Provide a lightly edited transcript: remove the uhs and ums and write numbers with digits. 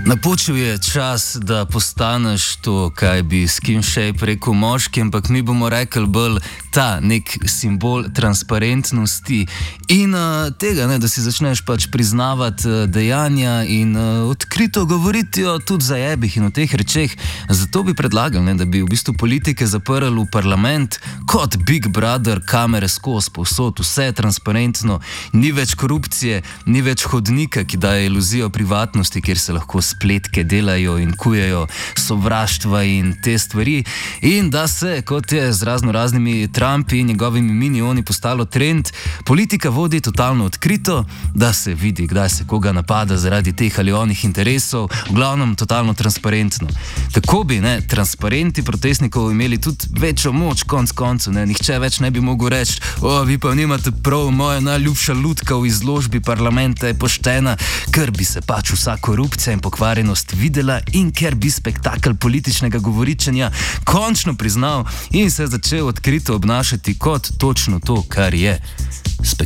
Napočil je čas, da postaneš to, kaj bi Skin Shape rekel moški, ampak mi bomo rekli bolj ta nek simbol transparentnosti in tega, ne, da si začneš pač priznavati dejanja in odkrito govoriti o tudi zajebih in o teh rečeh. Zato bi predlagal, ne, da bi v bistvu politike zaprli v parlament kot Big Brother, kamere skozi povsod, vse je transparentno, ni več korupcije, ni več hodnika, ki daje iluzijo privatnosti, kjer se lahko spletke delajo in kujejo sovraštva in te stvari, in da se, kot je z razno raznimi Trumpi in njegovimi minioni postalo trend, politika vodi totalno odkrito, da se vidi, kdaj se koga napada zaradi teh ali onih interesov, v glavnem totalno transparentno. Tako bi, ne, transparenti protestnikov imeli tudi večjo moč, konc koncev, ne, nihče več ne bi mogel reči, vi pa nimate prav, moja najljubša lutka v izložbi parlamenta je poštena, ker bi se pač vsa korupcija in pokvarjenost videla in ker bi spektakel političnega govoričenja končno priznal in se začel odkrito obnašati kot točno to, kar je.